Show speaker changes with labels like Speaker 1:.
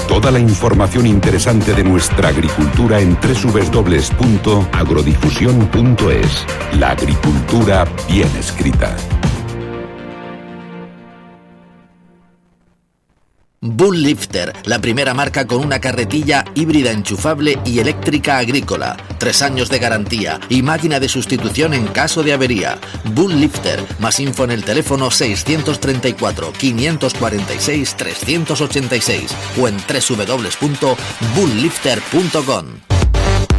Speaker 1: Toda la información interesante de nuestra agricultura en www.agrodifusión.es. La agricultura bien escrita.
Speaker 2: Bull Lifter, la primera marca con una carretilla híbrida enchufable y eléctrica agrícola, 3 años de garantía y máquina de sustitución en caso de avería. Bull Lifter, más info en el teléfono 634 546 386 o en www.bulllifter.com.